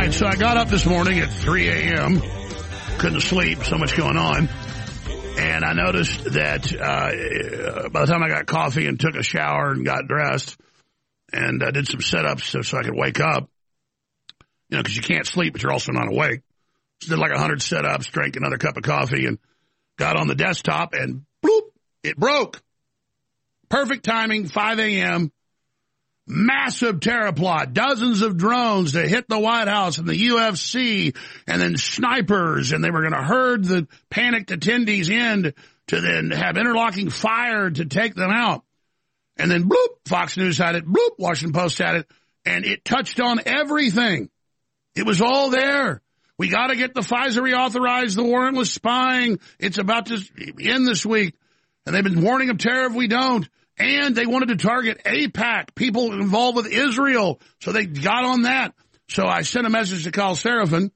right, so I got up this morning at 3 a.m., couldn't sleep, so much going on, and I noticed that by the time I got coffee and took a shower and got dressed and I did some sit-ups so I could wake up, because you can't sleep, but you're also not awake. So did like 100 sit-ups, drank another cup of coffee, and got on the desktop, and bloop, it broke. Perfect timing, 5 a.m., massive terror plot, dozens of drones to hit the White House and the UFC, and then snipers, and they were going to herd the panicked attendees in to then have interlocking fire to take them out. And then bloop, Fox News had it, bloop, Washington Post had it, and it touched on everything. It was all there. We got to get the Pfizer reauthorized, the warrantless spying. It's about to end this week. And they've been warning of terror if we don't. And they wanted to target AIPAC, people involved with Israel. So they got on that. So I sent a message to Kyle Seraphin,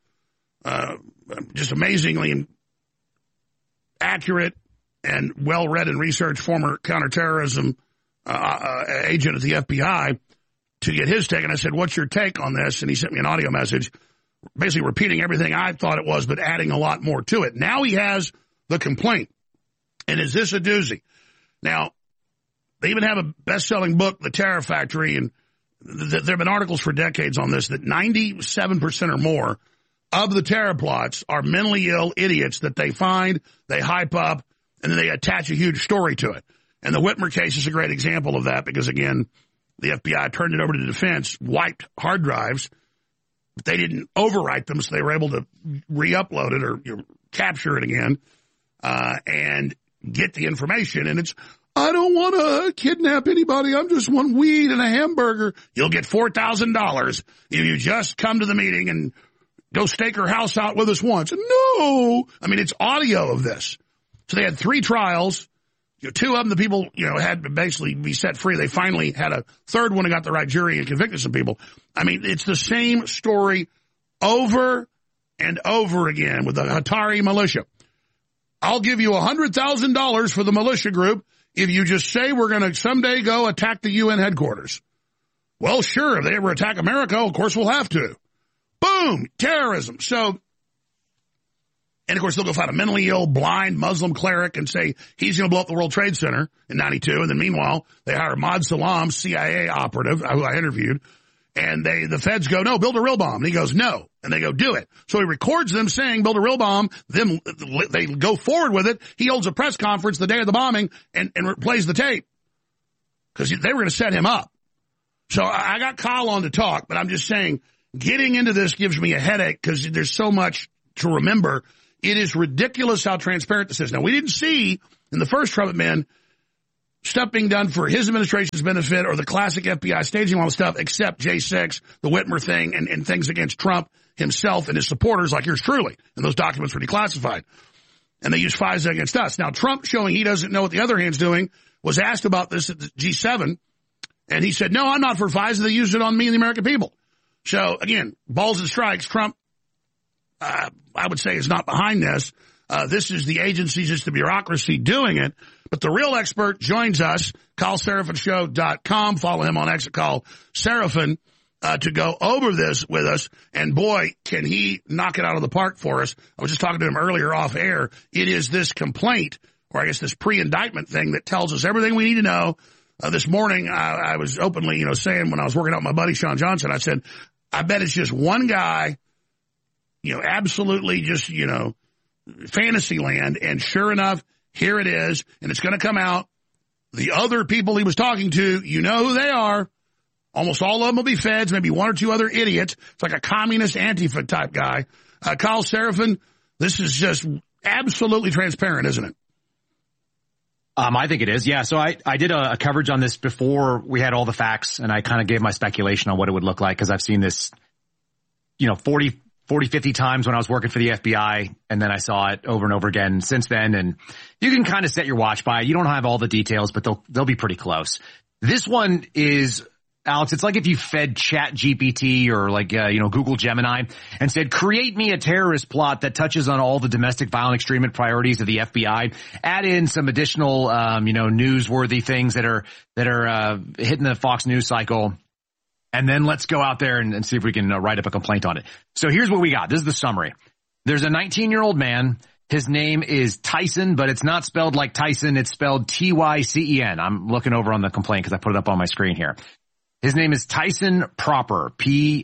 just amazingly accurate and well-read and researched former counterterrorism agent at the FBI, to get his take. And I said, what's your take on this? And he sent me an audio message basically repeating everything I thought it was, but adding a lot more to it. Now he has the complaint. And is this a doozy? Now, they even have a best-selling book, The Terror Factory, and there have been articles for decades on this, that 97% or more of the terror plots are mentally ill idiots that they find, they hype up, and then they attach a huge story to it. And the Whitmer case is a great example of that because, again, the FBI turned it over to the defense, wiped hard drives, but they didn't overwrite them, so they were able to re-upload it or capture it again and get the information. And it's, I don't want to kidnap anybody. I'm just want weed and a hamburger. You'll get $4,000 if you just come to the meeting and go stake her house out with us once. No. I mean, it's audio of this. So they had 3 trials. Two of them, the people, had to basically be set free. They finally had a third one and got the right jury and convicted some people. I mean, it's the same story over and over again with the Hatari militia. I'll give you $100,000 for the militia group if you just say we're going to someday go attack the UN headquarters. Well, sure, if they ever attack America, of course we'll have to. Boom, terrorism. So, and of course they'll go find a mentally ill, blind Muslim cleric and say he's going to blow up the World Trade Center in 92. And then meanwhile, they hire Ahmad Salam, CIA operative, who I interviewed. And the feds go, no, build a real bomb. And he goes, no. And they go, do it. So he records them saying, build a real bomb. They go forward with it. He holds a press conference the day of the bombing and plays the tape because they were going to set him up. So I got Kyle on to talk, but I'm just saying getting into this gives me a headache because there's so much to remember. It is ridiculous how transparent this is. Now, we didn't see in the first Trump men stuff being done for his administration's benefit or the classic FBI staging all the stuff except J6, the Whitmer thing, and things against Trump himself and his supporters like yours truly. And those documents were declassified. And they used FISA against us. Now, Trump, showing he doesn't know what the other hand's doing, was asked about this at the G7. And he said, no, I'm not for FISA. They used it on me and the American people. So, again, balls and strikes. Trump, I would say, is not behind this. This is the agencies, it's the bureaucracy doing it. But the real expert joins us, KyleSeraphinShow.com. Follow him on X at Kyle Seraphin to go over this with us. And, boy, can he knock it out of the park for us. I was just talking to him earlier off air. It is this complaint, or I guess this pre-indictment thing that tells us everything we need to know. This morning, I was openly, saying when I was working out with my buddy Sean Johnson, I said, I bet it's just one guy, absolutely just, fantasy land. And sure enough, here it is. And it's going to come out. The other people he was talking to, who they are. Almost all of them will be feds, maybe one or two other idiots. It's like a communist Antifa type guy. Kyle Seraphin, this is just absolutely transparent, isn't it? I think it is. Yeah. So I did a coverage on this before we had all the facts, and I kind of gave my speculation on what it would look like because I've seen this, 40, 50 times when I was working for the FBI, and then I saw it over and over again since then. And you can kind of set your watch by it. You don't have all the details, but they'll be pretty close. This one is, Alex, it's like if you fed ChatGPT or Google Gemini and said, create me a terrorist plot that touches on all the domestic violent extremist priorities of the FBI. Add in some additional, newsworthy things that are hitting the Fox News cycle. And then let's go out there and see if we can write up a complaint on it. So here's what we got. This is the summary. There's a 19-year-old man. His name is Tyson, but it's not spelled like Tyson. It's spelled Tycen. I'm looking over on the complaint because I put it up on my screen here. His name is Tyson Proper,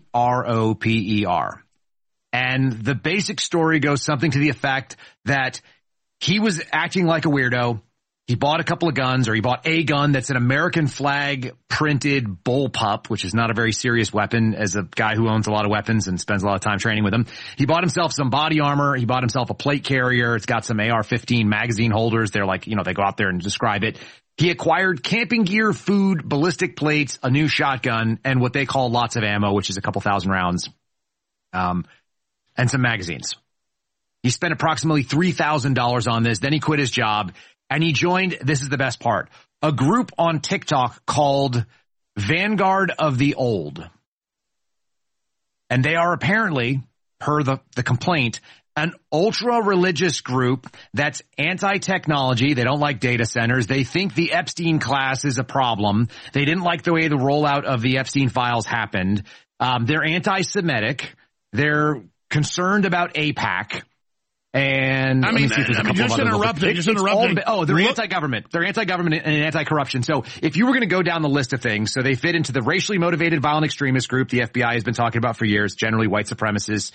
Proper. And the basic story goes something to the effect that he was acting like a weirdo. He bought a couple of guns, or he bought a gun that's an American flag printed bullpup, which is not a very serious weapon, as a guy who owns a lot of weapons and spends a lot of time training with them. He bought himself some body armor. He bought himself a plate carrier. It's got some AR-15 magazine holders. They're like, they go out there and describe it. He acquired camping gear, food, ballistic plates, a new shotgun, and what they call lots of ammo, which is a couple thousand rounds, and some magazines. He spent approximately $3,000 on this. Then he quit his job. And he joined, this is the best part, a group on TikTok called Vanguard of the Old. And they are apparently, per the complaint, an ultra-religious group that's anti-technology. They don't like data centers. They think the Epstein class is a problem. They didn't like the way the rollout of the Epstein files happened. They're anti-Semitic. They're concerned about AIPAC. And just interrupting. They're anti-government. They're anti-government and anti-corruption. So if you were going to go down the list of things, so they fit into the racially motivated violent extremist group the FBI has been talking about for years, generally white supremacists,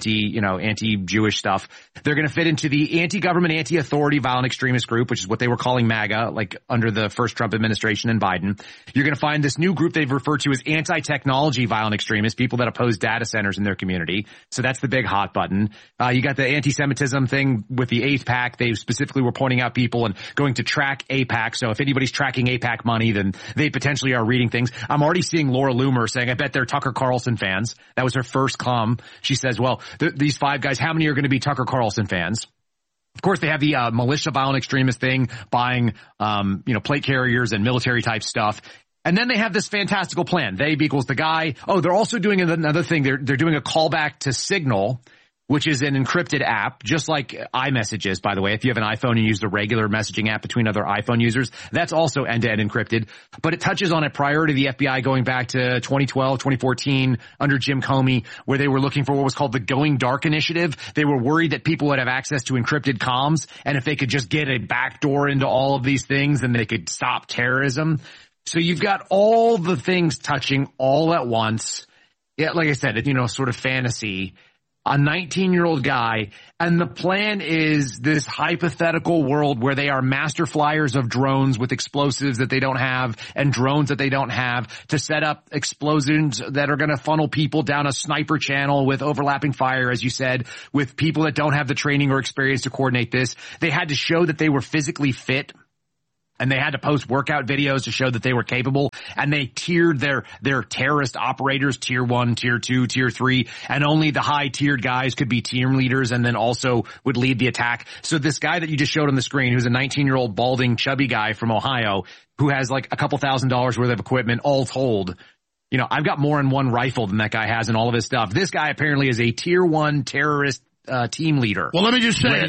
anti-Jewish stuff. They're going to fit into the anti-government, anti-authority violent extremist group, which is what they were calling MAGA, like under the first Trump administration and Biden. You're going to find this new group they've referred to as anti-technology violent extremists, people that oppose data centers in their community. So that's the big hot button. You got the anti-Semitism thing with the AIPAC. They specifically were pointing out people and going to track AIPAC. So if anybody's tracking AIPAC money, then they potentially are reading things. I'm already seeing Laura Loomer saying, I bet they're Tucker Carlson fans. That was her first comment. She says, well, these five guys, how many are going to be Tucker Carlson fans? Of course, they have the militia violent extremist thing, buying, plate carriers and military type stuff. And then they have this fantastical plan. They equals the guy. Oh, they're also doing another thing. They're doing a callback to Signal, which is an encrypted app, just like iMessages, by the way. If you have an iPhone and you use the regular messaging app between other iPhone users, that's also end-to-end encrypted. But it touches on it prior to the FBI going back to 2012, 2014 under Jim Comey, where they were looking for what was called the Going Dark Initiative. They were worried that people would have access to encrypted comms, and if they could just get a backdoor into all of these things, then they could stop terrorism. So you've got all the things touching all at once. Yeah, like I said, sort of fantasy. A 19-year-old guy, and the plan is this hypothetical world where they are master flyers of drones with explosives that they don't have and drones that they don't have to set up explosions that are going to funnel people down a sniper channel with overlapping fire, as you said, with people that don't have the training or experience to coordinate this. They had to show that they were physically fit. And they had to post workout videos to show that they were capable. And they tiered their terrorist operators, tier 1, tier 2, tier 3. And only the high tiered guys could be team leaders and then also would lead the attack. So this guy that you just showed on the screen, who's a 19-year-old balding chubby guy from Ohio, who has like a couple $1,000s worth of equipment all told. I've got more in one rifle than that guy has in all of his stuff. This guy apparently is a tier 1 terrorist team leader. Well, let me just say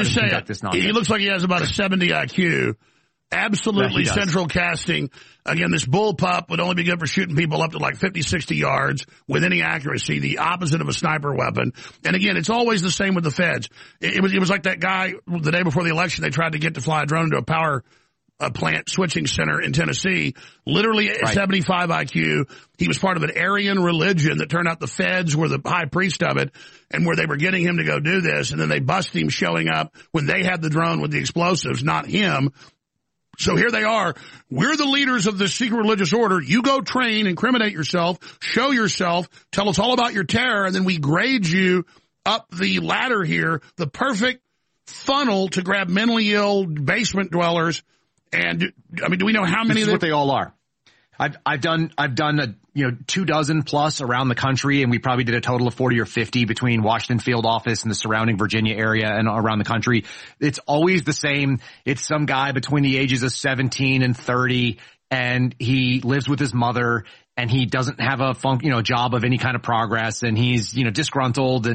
he looks like he has about a 70 IQ. Absolutely central casting. Again, this bullpup would only be good for shooting people up to like 50, 60 yards with any accuracy, the opposite of a sniper weapon. And again, it's always the same with the feds. It was like that guy the day before the election, they tried to get to fly a drone into a power plant switching center in Tennessee, literally 75 IQ. He was part of an Aryan religion that turned out the feds were the high priest of it, and where they were getting him to go do this. And then they bust him showing up when they had the drone with the explosives, not him. So here they are. We're the leaders of this secret religious order. You go train, incriminate yourself, show yourself, tell us all about your terror, and then we grade you up the ladder here, the perfect funnel to grab mentally ill basement dwellers. And do we know how many of them? This is what they all are. I've done 24 plus around the country, and we probably did a total of 40 or 50 between Washington field office and the surrounding Virginia area and around the country. It's always the same. It's some guy between the ages of 17 and 30, and he lives with his mother, and he doesn't have a job of any kind of progress, and he's, disgruntled, and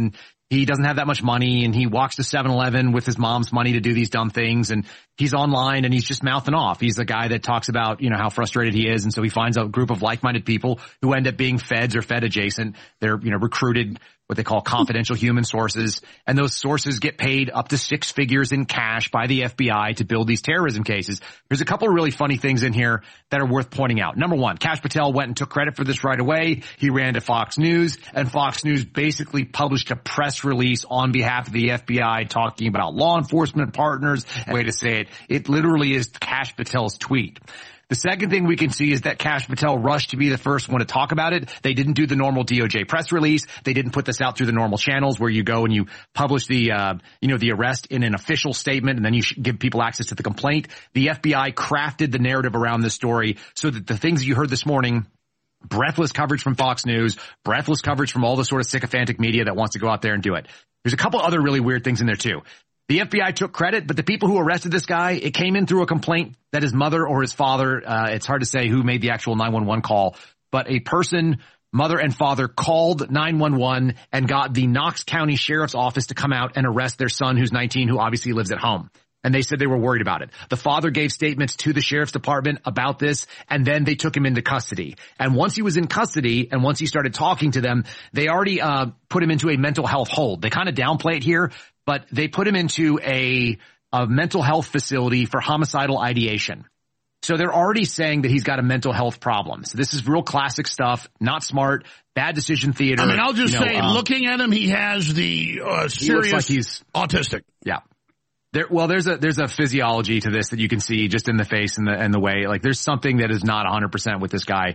he doesn't have that much money and he walks to 7-Eleven with his mom's money to do these dumb things, and he's online and he's just mouthing off. He's the guy that talks about, how frustrated he is, and so he finds a group of like-minded people who end up being feds or Fed adjacent. They're, recruited, what they call confidential human sources, and those sources get paid up to 6 figures in cash by the FBI to build these terrorism cases. There's a couple of really funny things in here that are worth pointing out. Number one, Kash Patel went and took credit for this right away. He ran to Fox News, and Fox News basically published a press release on behalf of the FBI talking about law enforcement partners. Way to say it. It literally is Kash Patel's tweet. The second thing we can see is that Kash Patel rushed to be the first one to talk about it. They didn't do the normal DOJ press release. They didn't put this out through the normal channels where you go and you publish the, the arrest in an official statement, and then you give people access to the complaint. The FBI crafted the narrative around this story so that the things you heard this morning, breathless coverage from Fox News, breathless coverage from all the sort of sycophantic media that wants to go out there and do it. There's a couple other really weird things in there too. The FBI took credit, but the people who arrested this guy, it came in through a complaint that his mother or his father, it's hard to say who made the actual 911 call, but a person, mother and father, called 911 and got the Knox County Sheriff's Office to come out and arrest their son, who's 19, who obviously lives at home. And they said they were worried about it. The father gave statements to the sheriff's department about this, and then they took him into custody. And once he was in custody, and once he started talking to them, they already put him into a mental health hold. They kind of downplay it here, but they put him into a mental health facility for homicidal ideation. So they're already saying that he's got a mental health problem. So this is real classic stuff, not smart, bad decision theater. I mean, I'll just say, looking at him, he has the serious, he looks like he's autistic. Yeah. There's a physiology to this that you can see just in the face and the way, like, there's something that is not 100% with this guy.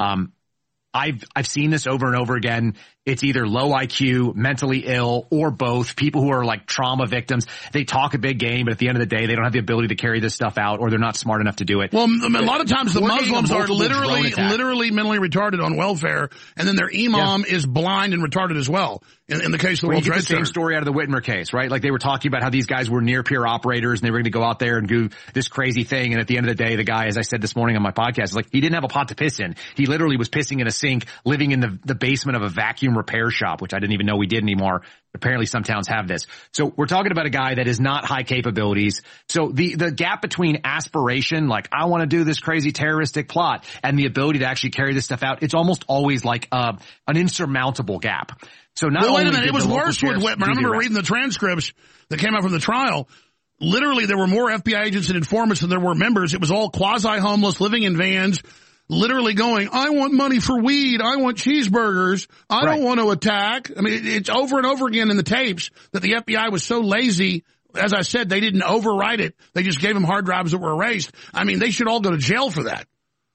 I've seen this over and over again. It's either low IQ, mentally ill, or both. People who are like trauma victims, they talk a big game, but at the end of the day, they don't have the ability to carry this stuff out, or they're not smart enough to do it. Well, a lot of times the Muslims are literally mentally retarded on welfare, and then their imam is blind and retarded as well. In the case of the World Trade Center. Same story out of the Whitmer case, right? Like, they were talking about how these guys were near peer operators and they were going to go out there and do this crazy thing. And at the end of the day, the guy, as I said this morning on my podcast, is like, he didn't have a pot to piss in. He literally was pissing in a sink, living in the basement of a vacuum repair shop, which I didn't even know we did anymore. Apparently some towns have this. So we're talking about a guy that is not high capabilities. So the gap between aspiration, like, I want to do this crazy terroristic plot, and the ability to actually carry this stuff out, it's almost always like an insurmountable gap. So wait a minute, it was worse with Whitmer. I remember reading the transcripts that came out from the trial. Literally, there were more FBI agents and informants than there were members. It was all quasi-homeless, living in vans, literally going, I want money for weed, I want cheeseburgers, I don't want to attack. I mean, it's over and over again in the tapes that the FBI was so lazy. As I said, they didn't overwrite it. They just gave them hard drives that were erased. I mean, they should all go to jail for that.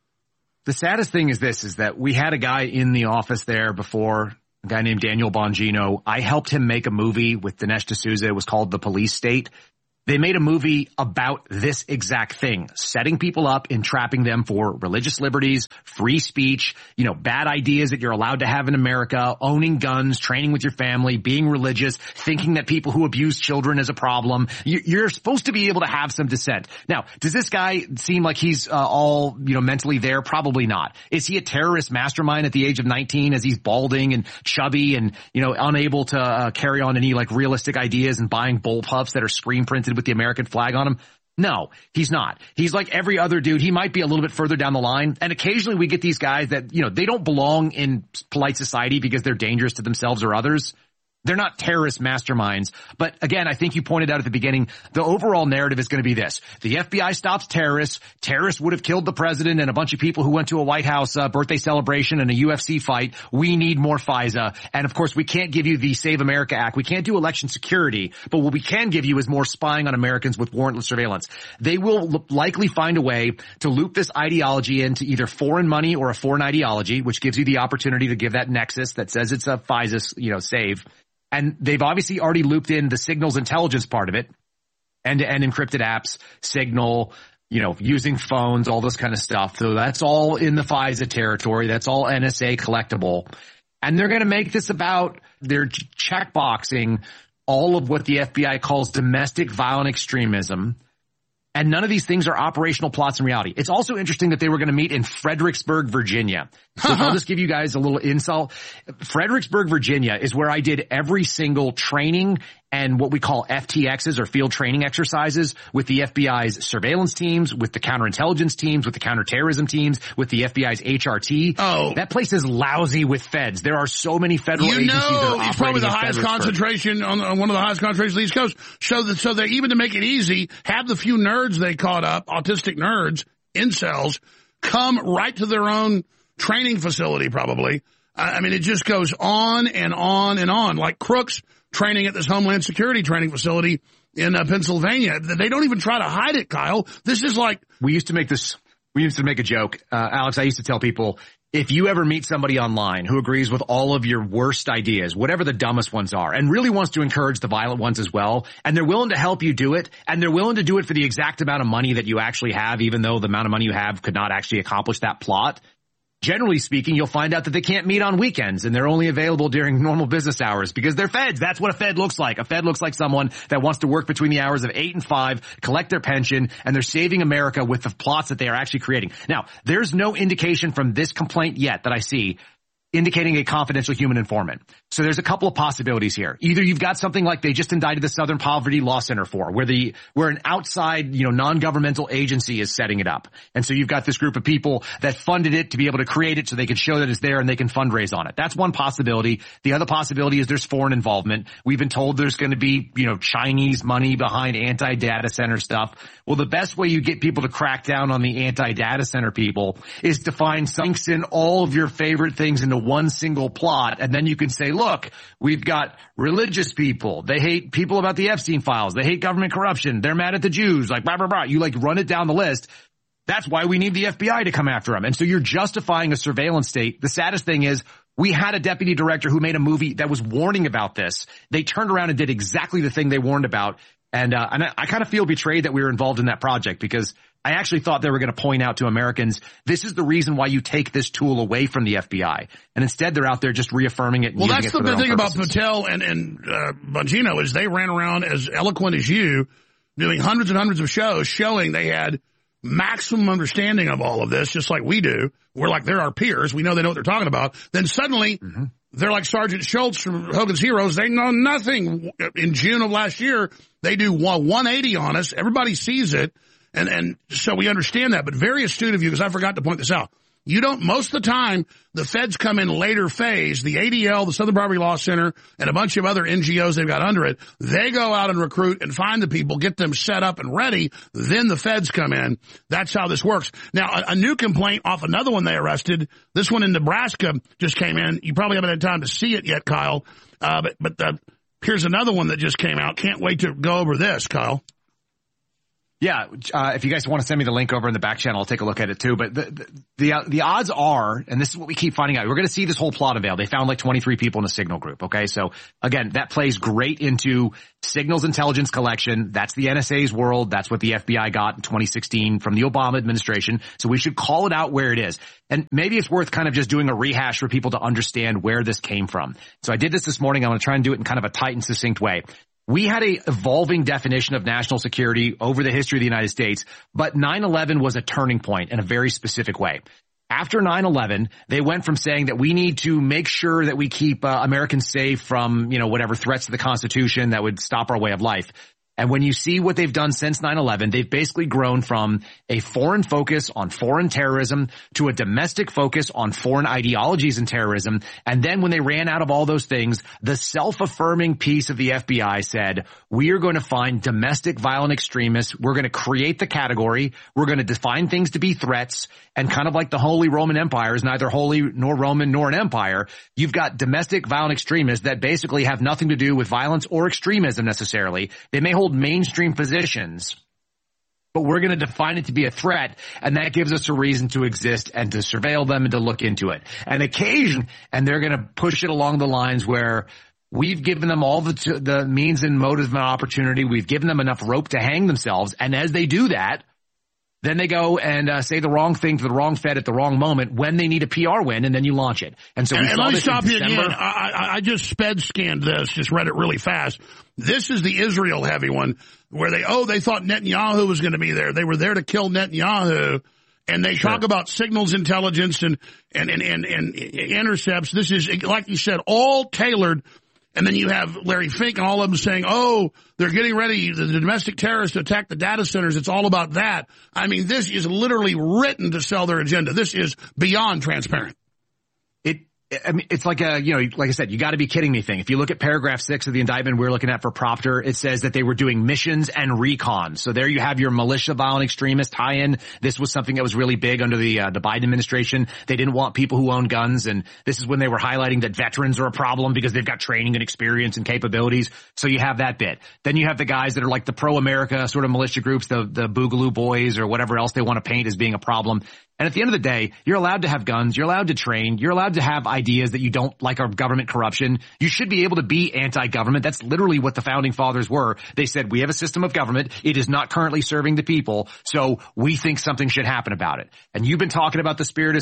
The saddest thing is that we had a guy in the office there before, a guy named Daniel Bongino. I helped him make a movie with Dinesh D'Souza. It was called The Police State. They made a movie about this exact thing, setting people up, entrapping them for religious liberties, free speech, bad ideas that you're allowed to have in America, owning guns, training with your family, being religious, thinking that people who abuse children is a problem. You're supposed to be able to have some dissent. Now, does this guy seem like he's all, mentally there? Probably not. Is he a terrorist mastermind at the age of 19 as he's balding and chubby and, unable to carry on any like realistic ideas and buying bullpups that are screen printed with the American flag on them? No, he's not. He's like every other dude. He might be a little bit further down the line. And occasionally we get these guys that, they don't belong in polite society because they're dangerous to themselves or others. They're not terrorist masterminds. But again, I think you pointed out at the beginning, the overall narrative is going to be this. The FBI stops terrorists. Terrorists would have killed the president and a bunch of people who went to a White House birthday celebration and a UFC fight. We need more FISA. And of course, we can't give you the Save America Act. We can't do election security. But what we can give you is more spying on Americans with warrantless surveillance. They will likely find a way to loop this ideology into either foreign money or a foreign ideology, which gives you the opportunity to give that nexus that says it's a FISA, save. And they've obviously already looped in the signals intelligence part of it, end-to-end encrypted apps, Signal, using phones, all this kind of stuff. So that's all in the FISA territory. That's all NSA collectible. And they're going to make this about their checkboxing all of what the FBI calls domestic violent extremism. And none of these things are operational plots in reality. It's also interesting that they were going to meet in Fredericksburg, Virginia. So I'll just give you guys a little insult. Fredericksburg, Virginia is where I did every single training and what we call FTXs or field training exercises with the FBI's surveillance teams, with the counterintelligence teams, with the counterterrorism teams, with the FBI's HRT. Oh. That place is lousy with feds. There are so many federal agencies that are operating it's probably the in highest Fredericksburg. concentration on one of the highest concentrations on the East Coast. So they even to make it easy, have the few nerds they caught up, autistic nerds, incels, come right to their own training facility probably. I mean, it just goes on and on and on, like crooks training at this Homeland Security training facility in Pennsylvania. They don't even try to hide it, Kyle. This is like... We used to make a joke. Alex, I used to tell people, if you ever meet somebody online who agrees with all of your worst ideas, whatever the dumbest ones are, and really wants to encourage the violent ones as well, and they're willing to help you do it, and they're willing to do it for the exact amount of money that you actually have, even though the amount of money you have could not actually accomplish that plot, generally speaking, you'll find out that they can't meet on weekends and they're only available during normal business hours because they're feds. That's what a fed looks like. A fed looks like someone that wants to work between the hours of 8 and 5, collect their pension, and they're saving America with the plots that they are actually creating. Now, there's no indication from this complaint yet that I see indicating a confidential human informant. So there's a couple of possibilities here. Either you've got something like they just indicted the Southern Poverty Law Center for, where an outside, non-governmental agency is setting it up. And so you've got this group of people that funded it to be able to create it so they can show that it's there and they can fundraise on it. That's one possibility. The other possibility is there's foreign involvement. We've been told there's going to be, Chinese money behind anti-data center stuff. Well, the best way you get people to crack down on the anti-data center people is to find links in all of your favorite things into one single plot, and then you can say, look, we've got religious people. They hate people about the Epstein files. They hate government corruption. They're mad at the Jews, like blah, blah, blah. You run it down the list. That's why we need the FBI to come after them. And so you're justifying a surveillance state. The saddest thing is we had a deputy director who made a movie that was warning about this. They turned around and did exactly the thing they warned about. And I kind of feel betrayed that we were involved in that project because I actually thought they were going to point out to Americans, this is the reason why you take this tool away from the FBI. And instead they're out there just reaffirming it. And that's the thing about Patel and Bongino is they ran around as eloquent as you, doing hundreds and hundreds of shows showing they had maximum understanding of all of this, just like we do. We're like, they're our peers. We know they know what they're talking about. Then suddenly they're like Sergeant Schultz from Hogan's Heroes. They know nothing. In June of last year, they do 180 on us. Everybody sees it. And so we understand that, but very astute of you, because I forgot to point this out. You don't, most of the time, the feds come in later phase, the ADL, the Southern Poverty Law Center, and a bunch of other NGOs they've got under it. They go out and recruit and find the people, get them set up and ready. Then the feds come in. That's how this works. Now, a new complaint off another one they arrested. This one in Nebraska just came in. You probably haven't had time to see it yet, Kyle. But here's another one that just came out. Can't wait to go over this, Kyle. Yeah, if you guys want to send me the link over in the back channel, I'll take a look at it too. But the odds are, and this is what we keep finding out, we're going to see this whole plot avail. They found like 23 people in a signal group. Okay, so again, that plays great into signals intelligence collection. That's the NSA's world. That's what the FBI got in 2016 from the Obama administration. So we should call it out where it is. And maybe it's worth kind of just doing a rehash for people to understand where this came from. So I did this morning. I'm going to try and do it in kind of a tight and succinct way. We had a evolving definition of national security over the history of the United States, but 9/11 was a turning point in a very specific way. After 9/11, they went from saying that we need to make sure that we keep Americans safe from, whatever threats to the Constitution that would stop our way of life. And when you see what they've done since 9/11, they've basically grown from a foreign focus on foreign terrorism to a domestic focus on foreign ideologies and terrorism. And then when they ran out of all those things, the self-affirming piece of the FBI said, we are going to find domestic violent extremists. We're going to create the category. We're going to define things to be threats. And kind of like the Holy Roman Empire is neither holy nor Roman nor an empire, you've got domestic violent extremists that basically have nothing to do with violence or extremism necessarily. They may hold mainstream positions, but we're going to define it to be a threat, and that gives us a reason to exist and to surveil them and to look into it. And they're going to push it along the lines where we've given them all the means and motive and opportunity. We've given them enough rope to hang themselves, and as they do that, Then they go and say the wrong thing to the wrong Fed at the wrong moment when they need a PR win, and then you launch it. And so let me stop you again. I just sped scanned this, just read it really fast. This is the Israel heavy one where they thought Netanyahu was going to be there. They were there to kill Netanyahu, and they talk about signals intelligence and intercepts. This is, like you said, all tailored. And then you have Larry Fink and all of them saying, they're getting ready, the domestic terrorists to attack the data centers. It's all about that. I mean, this is literally written to sell their agenda. This is beyond transparent. It's like like I said, you got to be kidding me thing. If you look at paragraph 6 of the indictment we're looking at for Proctor, it says that they were doing missions and recon. So there you have your militia, violent extremist tie-in. This was something that was really big under the Biden administration. They didn't want people who own guns, and this is when they were highlighting that veterans are a problem because they've got training and experience and capabilities. So you have that bit. Then you have the guys that are like the pro-America sort of militia groups, the Boogaloo Boys or whatever else they want to paint as being a problem. And at the end of the day, you're allowed to have guns, you're allowed to train, you're allowed to have ideas that you don't like our government corruption. You should be able to be anti-government. That's literally what the founding fathers were. They said, we have a system of government. It is not currently serving the people, so we think something should happen about it. And you've been talking about the spirit of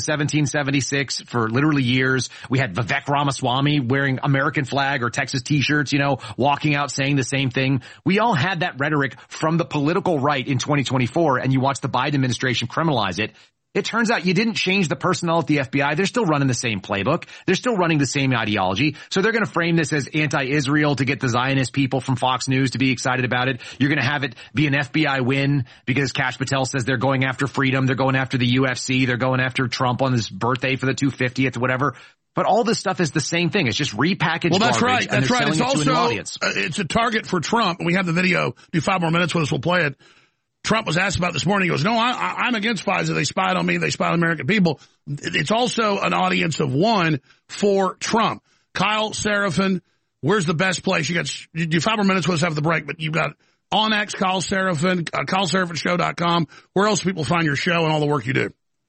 1776 for literally years. We had Vivek Ramaswamy wearing American flag or Texas t-shirts, walking out saying the same thing. We all had that rhetoric from the political right in 2024, and you watch the Biden administration criminalize it. It turns out you didn't change the personnel at the FBI. They're still running the same playbook. They're still running the same ideology. So they're going to frame this as anti-Israel to get the Zionist people from Fox News to be excited about it. You're going to have it be an FBI win because Kash Patel says they're going after freedom. They're going after the UFC. They're going after Trump on his birthday for the 250th, whatever. But all this stuff is the same thing. It's just repackaged garbage. That's right. That's right. It's also, it's a target for Trump. We have the video. Do 5 more minutes with us. We'll play it. Trump was asked about this morning. He goes, no, I'm against FISA. They spied on me. They spied on American people. It's also an audience of one for Trump. Kyle Seraphin, where's the best place? You do 5 more minutes with us after the break, but you've got OnX, Kyle Seraphin, KyleSeraphinShow.com. Where else do people find your show and all the work you do?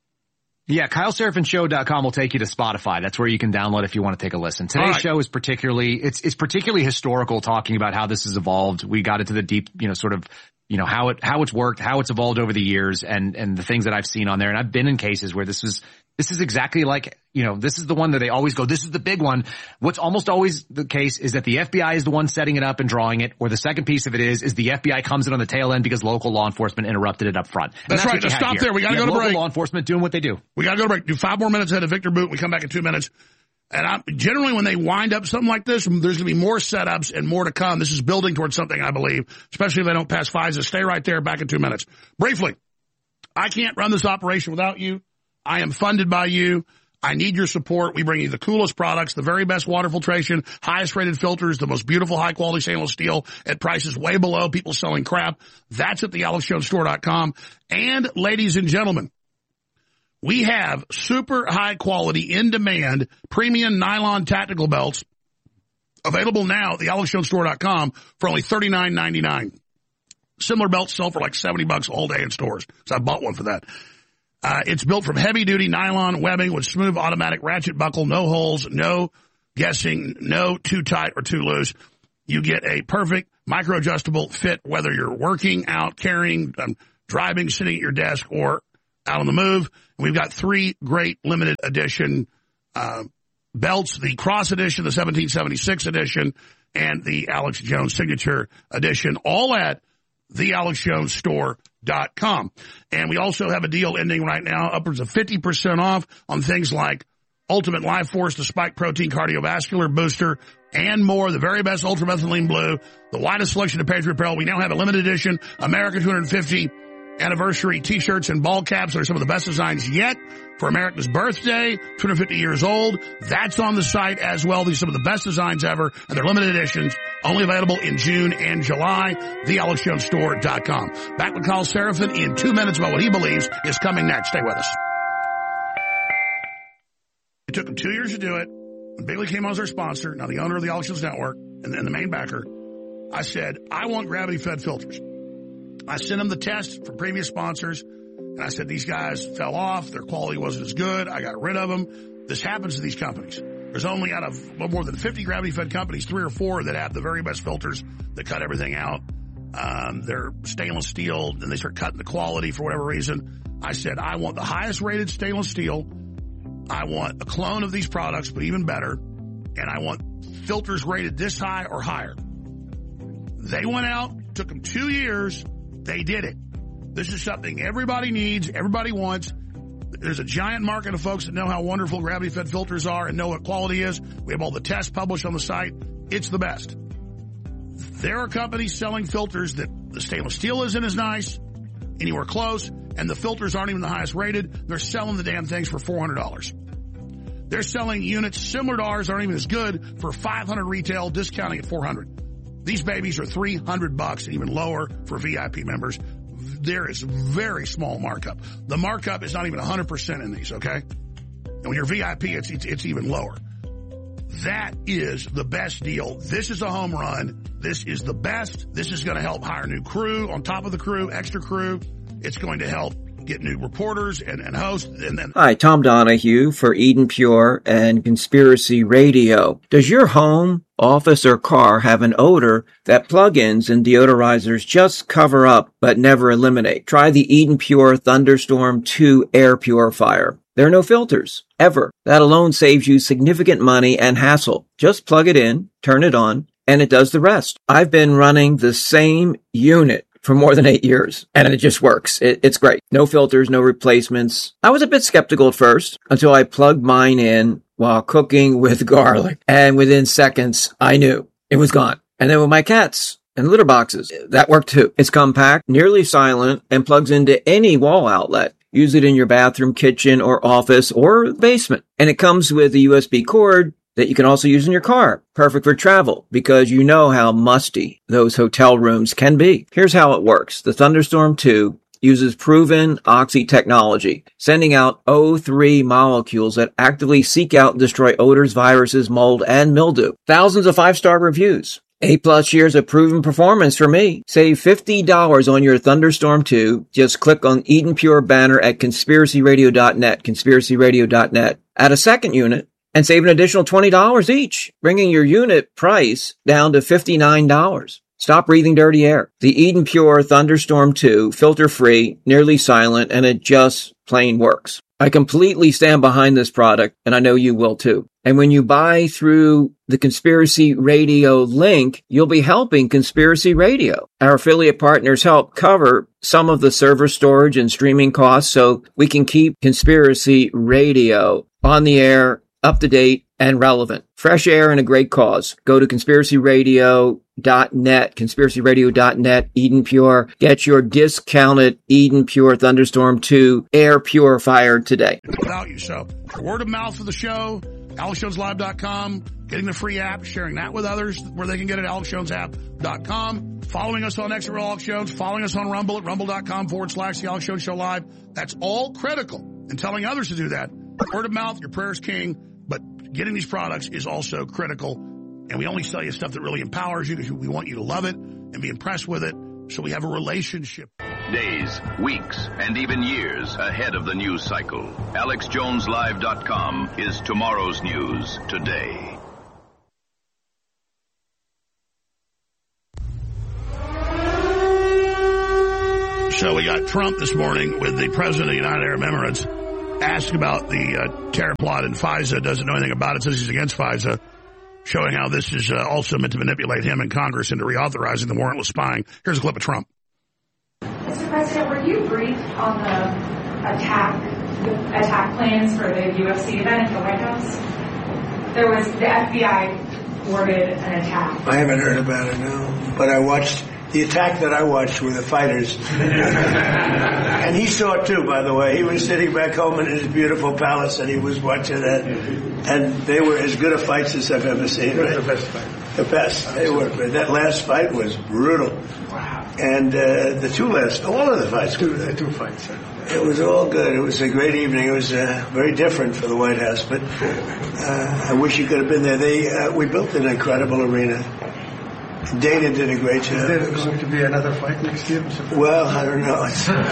Yeah, KyleSeraphinShow.com will take you to Spotify. That's where you can download if you want to take a listen. Today's show is particularly, it's particularly historical, talking about how this has evolved. We got into the deep, sort of, how it's worked, how it's evolved over the years, and the things that I've seen on there. And I've been in cases where this is exactly like, this is the one that they always go, this is the big one. What's almost always the case is that the FBI is the one setting it up and drawing it, or the second piece of it is the FBI comes in on the tail end because local law enforcement interrupted it up front. That's right. Let's stop there. We got to go to break. Local law enforcement doing what they do. We got to go to break. Do 5 more minutes ahead of Victor Boot. We come back in 2 minutes. And generally when they wind up something like this, there's going to be more setups and more to come. This is building towards something, I believe, especially if they don't pass FISA. Stay right there. Back in 2 minutes. Briefly, I can't run this operation without you. I am funded by you. I need your support. We bring you the coolest products, the very best water filtration, highest rated filters, the most beautiful high quality stainless steel at prices way below people selling crap. That's at thealexjonesstore.com. And ladies and gentlemen, we have super high quality, in demand, premium nylon tactical belts available now at thealexjonesstore.com for only $39.99. Similar belts sell for like $70 all day in stores. So I bought one for that. It's built from heavy duty nylon webbing with smooth automatic ratchet buckle, no holes, no guessing, no too tight or too loose. You get a perfect micro adjustable fit, whether you're working out, carrying, driving, sitting at your desk, or out on the move. And we've got 3 great limited edition belts, the Cross Edition, the 1776 edition, and the Alex Jones Signature Edition, all at thealexjonesstore.com. And we also have a deal ending right now, upwards of 50% off on things like Ultimate Life Force, the Spike Protein Cardiovascular Booster, and more. The very best Ultramethylene Blue, the widest selection of Patriot apparel. We now have a limited edition America 250 anniversary t-shirts and ball caps that are some of the best designs yet for America's birthday, 250 years old. That's on the site as well. These are some of the best designs ever, and they're limited editions, only available in June and July. TheAlexJonesStore.com. Back with Kyle Seraphin in 2 minutes about what he believes is coming next. Stay with us. It took them 2 years to do it. When Bigley came on as our sponsor, now the owner of the Alex Jones Network, and the main backer, I said, I want gravity-fed filters. I sent them the test from previous sponsors, and I said, these guys fell off. Their quality wasn't as good. I got rid of them. This happens to these companies. There's only out of more than 50 gravity-fed companies, 3 or 4 that have the very best filters that cut everything out. They're stainless steel, and they start cutting the quality for whatever reason. I said, I want the highest rated stainless steel. I want a clone of these products, but even better. And I want filters rated this high or higher. They went out, took them 2 years. They did it. This is something everybody needs, everybody wants. There's a giant market of folks that know how wonderful gravity-fed filters are and know what quality is. We have all the tests published on the site. It's the best. There are companies selling filters that the stainless steel isn't as nice, anywhere close, and the filters aren't even the highest rated. They're selling the damn things for $400. They're selling units similar to ours, aren't even as good, for $500 retail, discounting at $400. These babies are $300 and even lower for VIP members. There is very small markup. The markup is not even 100% in these, okay? And when you're VIP, it's even lower. That is the best deal. This is a home run. This is the best. This is going to help hire new crew on top of the crew, extra crew. It's going to help get new reporters and hosts. And then Hi, Tom Donahue for Eden Pure and Conspiracy Radio. Does your home, office, or car have an odor that plug-ins and deodorizers just cover up but never eliminate? Try the Eden Pure Thunderstorm 2 air purifier. There are no filters, ever. That alone saves you significant money and hassle. Just plug it in, turn it on, and it does the rest. I've been running the same unit for more than 8 years, and it just works. It's great. No filters, no replacements. I was a bit skeptical at first until I plugged mine in while cooking with garlic, and within seconds, I knew it was gone. And then with my cats and litter boxes, that worked too. It's compact, nearly silent, and plugs into any wall outlet. Use it in your bathroom, kitchen, or office, or basement. And it comes with a USB cord that you can also use in your car. Perfect for travel, because you know how musty those hotel rooms can be. Here's how it works. The Thunderstorm 2 uses proven oxy technology, sending out O3 molecules that actively seek out and destroy odors, viruses, mold, and mildew. Thousands of 5-star reviews. 8+ years of proven performance for me. Save $50 on your Thunderstorm 2. Just click on Eden Pure banner at conspiracyradio.net, conspiracyradio.net. Add a second unit and save an additional $20 each, bringing your unit price down to $59. Stop breathing dirty air. The Eden Pure Thunderstorm 2, filter-free, nearly silent, and it just plain works. I completely stand behind this product, and I know you will too. And when you buy through the Conspiracy Radio link, you'll be helping Conspiracy Radio. Our affiliate partners help cover some of the server storage and streaming costs so we can keep Conspiracy Radio on the air, up to date, and relevant. Fresh air and a great cause. Go to conspiracyradio.net, conspiracyradio.net, Eden Pure. Get your discounted Eden Pure Thunderstorm 2 air purifier today. Without you. So, word of mouth for the show, AlexJonesLive.com, getting the free app, sharing that with others where they can get it at AlexJonesApp.com, following us on X Alex Jones, following us on Rumble at rumble.com/The Alex Jones Show Live. That's all critical. And telling others to do that. Word of mouth, your prayer is king, but getting these products is also critical. And we only sell you stuff that really empowers you because we want you to love it and be impressed with it. So we have a relationship. Days, weeks, and even years ahead of the news cycle. AlexJonesLive.com is tomorrow's news today. So we got Trump this morning with the president of the United Arab Emirates asked about the terror plot in FISA, doesn't know anything about it, says he's against FISA, showing how this is also meant to manipulate him and Congress into reauthorizing the warrantless spying. Here's a clip of Trump. Mr. President, were you briefed on the attack plans for the UFC event at the White House? There was, the FBI ordered an attack. I haven't heard about it, no. But I watched, the attack that I watched were the fighters. And he saw it too, by the way. He was sitting back home in his beautiful palace and he was watching that. And they were as good a fights as I've ever seen. Right? The best fight. The best. They were. That last fight was brutal. Wow. And the two last, all of the fights. Two fights. It was all good. It was a great evening. It was very different for the White House, but I wish you could have been there. We built an incredible arena. Dana did a great job. Is there going to be another fight next year? Well, I don't know.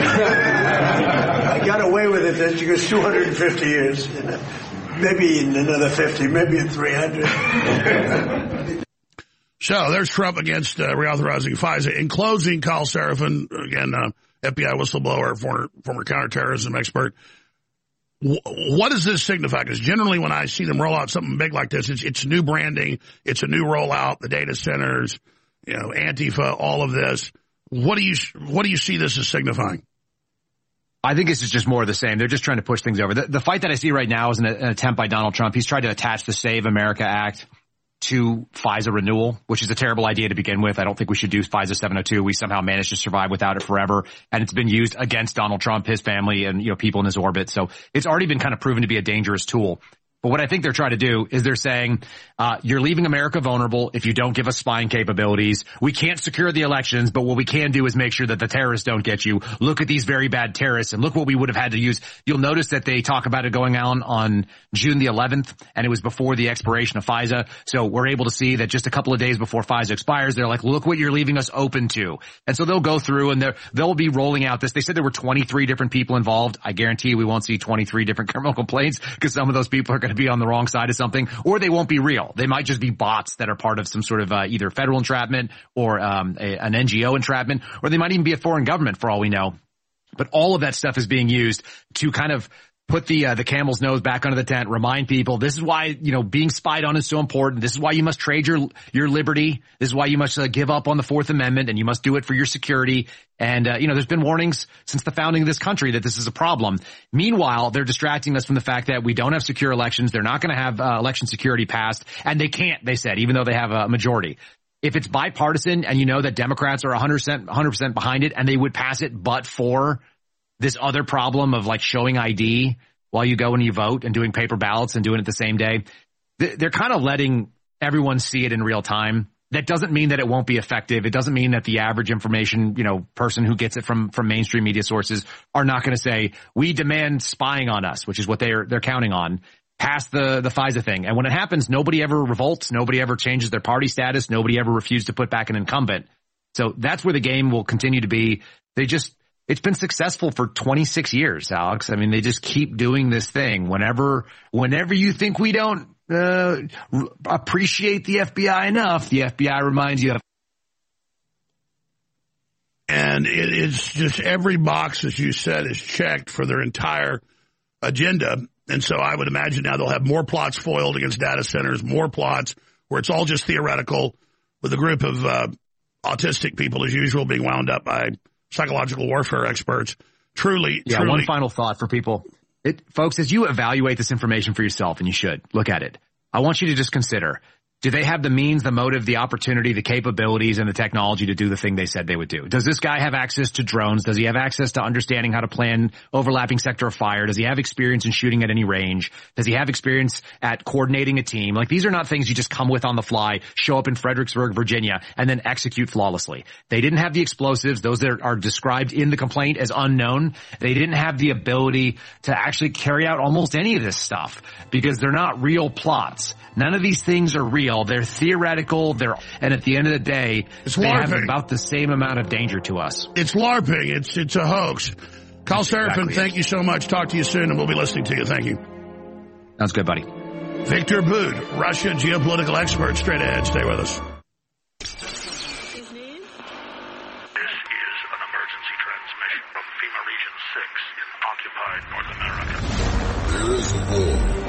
I got away with it then because 250 years. Maybe in another 50, maybe in 300. So there's Trump against reauthorizing FISA. In closing, Kyle Seraphin, again, FBI whistleblower, former counterterrorism expert. What does this signify? Because generally when I see them roll out something big like this, it's new branding, it's a new rollout, the data centers, Antifa, all of this. What do you see this as signifying? I think this is just more of the same. They're just trying to push things over. The fight that I see right now is an attempt by Donald Trump. He's tried to attach the Save America Act to FISA renewal, which is a terrible idea to begin with. I don't think we should do FISA 702. We somehow managed to survive without it forever. And it's been used against Donald Trump, his family, and people in his orbit. So it's already been kind of proven to be a dangerous tool. But what I think they're trying to do is they're saying, you're leaving America vulnerable if you don't give us spying capabilities. We can't secure the elections, but what we can do is make sure that the terrorists don't get you. Look at these very bad terrorists and look what we would have had to use. You'll notice that they talk about it going on June the 11th, and it was before the expiration of FISA. So we're able to see that just a couple of days before FISA expires, they're like, look what you're leaving us open to. And so they'll go through and they'll be rolling out this. They said there were 23 different people involved. I guarantee we won't see 23 different criminal complaints because some of those people are going to be on the wrong side of something, or they won't be real. They might just be bots that are part of some sort of either federal entrapment or an NGO entrapment, or they might even be a foreign government for all we know. But all of that stuff is being used to kind of put the camel's nose back under the tent, remind people this is why, being spied on is so important. This is why you must trade your liberty. This is why you must give up on the Fourth Amendment, and you must do it for your security. And, there's been warnings since the founding of this country that this is a problem. Meanwhile, they're distracting us from the fact that we don't have secure elections. They're not going to have election security passed, and they can't, they said, even though they have a majority. If it's bipartisan and you know that Democrats are 100% behind it and they would pass it but for this other problem of like showing ID while you go and you vote and doing paper ballots and doing it the same day, they're kind of letting everyone see it in real time. That doesn't mean that it won't be effective. It doesn't mean that the average information, person who gets it from mainstream media sources are not going to say, we demand spying on us, which is what they're counting on, past the FISA thing. And when it happens, nobody ever revolts. Nobody ever changes their party status. Nobody ever refused to put back an incumbent. So that's where the game will continue to be. It's been successful for 26 years, Alex. I mean, they just keep doing this thing. Whenever you think we don't appreciate the FBI enough, the FBI reminds you of. And it's just every box, as you said, is checked for their entire agenda. And so I would imagine now they'll have more plots foiled against data centers, more plots where it's all just theoretical, with a group of autistic people, as usual, being wound up by psychological warfare experts. Truly. One final thought for people. Folks, as you evaluate this information for yourself, and you should, look at it, I want you to just consider, do they have the means, the motive, the opportunity, the capabilities, and the technology to do the thing they said they would do? Does this guy have access to drones? Does he have access to understanding how to plan overlapping sector of fire? Does he have experience in shooting at any range? Does he have experience at coordinating a team? Like, these are not things you just come with on the fly, show up in Fredericksburg, Virginia, and then execute flawlessly. They didn't have the explosives, those that are described in the complaint as unknown. They didn't have the ability to actually carry out almost any of this stuff because they're not real plots. None of these things are real. They're theoretical. And at the end of the day, they have about the same amount of danger to us. It's LARPing. It's a hoax. Kyle Seraphin, thank you so much. Talk to you soon, and we'll be listening to you. Thank you. Sounds good, buddy. Victor Boot, Russia geopolitical expert. Straight ahead. Stay with us. This is an emergency transmission from FEMA Region 6 in occupied North America. There is a war.